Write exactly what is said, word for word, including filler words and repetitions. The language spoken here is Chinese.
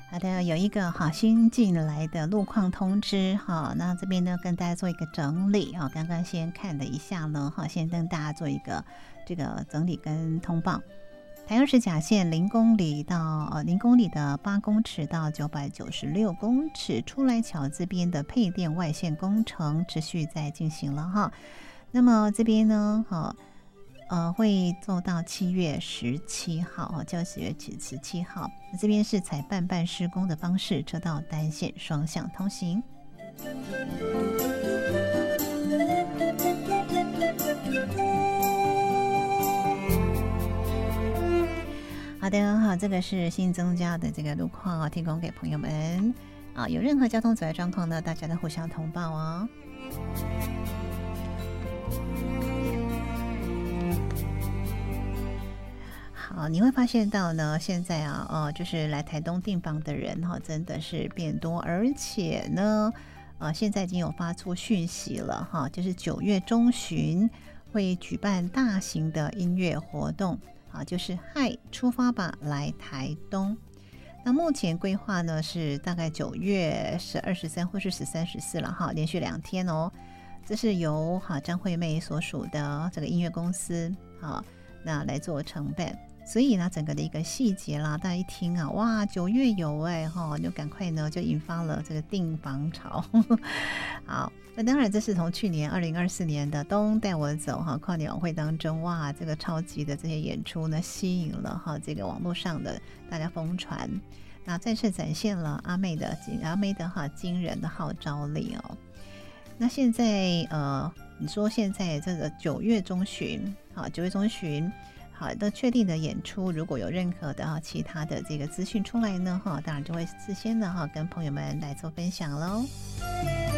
好的，有一个好新进来的路况通知哈，那这边呢跟大家做一个整理啊，刚刚先看了一下呢哈，先跟大家做一个这个整理跟通报。台二十甲线零公里到呃零公里的八公尺到九百九十六公尺，出来桥这边的配电外线工程持续在进行了哈。那么这边呢，哈。呃，会做到七月十七号哦，教学十七号。这边是采半半施工的方式，车道单线双向通行。好的，好，这个是新增加的这个路况哦，提供给朋友们啊。有任何交通阻碍状况呢，大家都互相通报哦。好，你会发现到呢，现在啊，呃，就是来台东订房的人哈，真的是变多，而且呢，呃，现在已经有发出讯息了哈，就是九月中旬会举办大型的音乐活动啊，就是嗨，出发吧，来台东。那目前规划呢是大概九月十二、十三或是十三、十四了哈，连续两天哦。这是由哈张惠妹所属的这个音乐公司啊，那来做承办。所以呢，整个的一个细节啦，大家一听啊，哇，九月有哎哈，就赶快呢就引发了这个订房潮。好，那当然这是从去年二零二四年的东带我走哈跨年晚会当中，哇，这个超级的这些演出呢，吸引了哈这个网络上的大家疯传，那再次展现了阿妹的阿妹的哈惊人的号召力哦。那现在呃，你说现在这个九月中旬，好，九月中旬。好的，确定的演出，如果有任何的哈其他的这个资讯出来呢，哈，当然就会事先的哈跟朋友们来做分享喽。